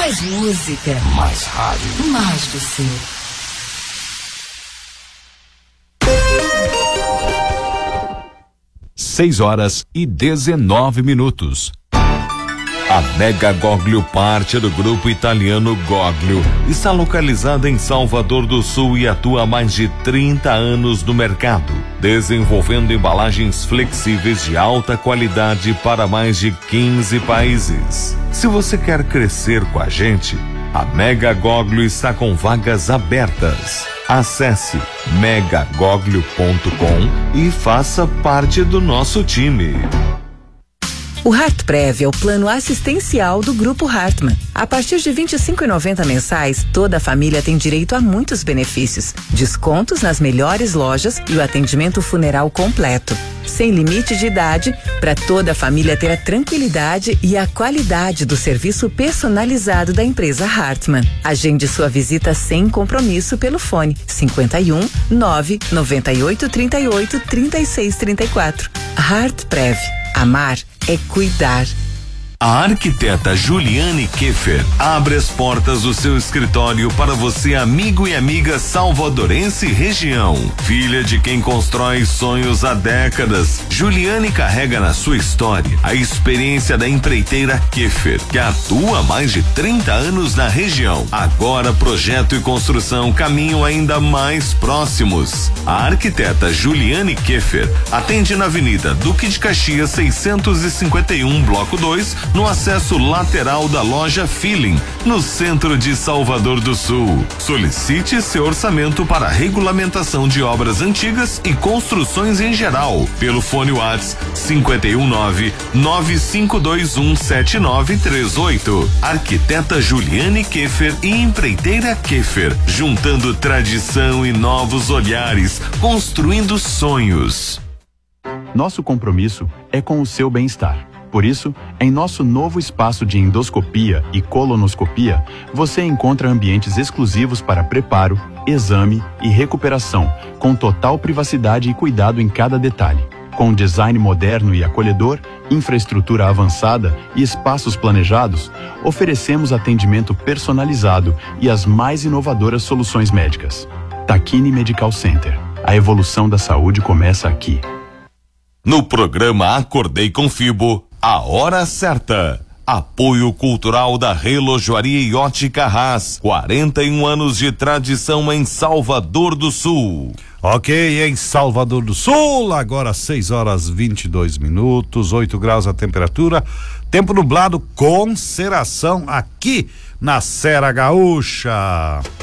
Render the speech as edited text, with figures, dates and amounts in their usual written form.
Mais música. Mais rádio. Mais você. Seis horas e 19 minutos. A Mega Goglio, parte do grupo italiano Goglio, está localizada em Salvador do Sul e atua há mais de 30 anos no mercado, desenvolvendo embalagens flexíveis de alta qualidade para mais de 15 países. Se você quer crescer com a gente, a Mega Goglio está com vagas abertas. Acesse megagoglio.com e faça parte do nosso time. O HeartPrev é o plano assistencial do Grupo Hartmann. A partir de R$ 25,90 mensais, toda a família tem direito a muitos benefícios. Descontos nas melhores lojas e o atendimento funeral completo. Sem limite de idade, para toda a família ter a tranquilidade e a qualidade do serviço personalizado da empresa Hartmann. Agende sua visita sem compromisso pelo fone 51 998 38 36 34. HeartPrev. Amar é cuidar. A arquiteta Juliane Keffer abre as portas do seu escritório para você, amigo e amiga salvadorense e região. Filha de quem constrói sonhos há décadas, Juliane carrega na sua história a experiência da empreiteira Keffer, que atua há mais de 30 anos na região. Agora, projeto e construção caminham ainda mais próximos. A arquiteta Juliane Keffer atende na Avenida Duque de Caxias 651, Bloco 2, no acesso lateral da loja Feeling, no centro de Salvador do Sul. Solicite seu orçamento para regulamentação de obras antigas e construções em geral, pelo fone WhatsApp 51995217938. Arquiteta Juliane Keffer e empreiteira Keffer, juntando tradição e novos olhares, construindo sonhos. Nosso compromisso é com o seu bem-estar. Por isso, em nosso novo espaço de endoscopia e colonoscopia, você encontra ambientes exclusivos para preparo, exame e recuperação, com total privacidade e cuidado em cada detalhe. Com design moderno e acolhedor, infraestrutura avançada e espaços planejados, oferecemos atendimento personalizado e as mais inovadoras soluções médicas. Takini Medical Center. A evolução da saúde começa aqui. No programa Acordei com Fibo, a hora certa. Apoio cultural da Relojoaria e Ótica Haas, 41 anos de tradição em Salvador do Sul. Ok, em Salvador do Sul, agora 6 horas 22 minutos, 8 graus a temperatura, tempo nublado com cerração aqui na Serra Gaúcha.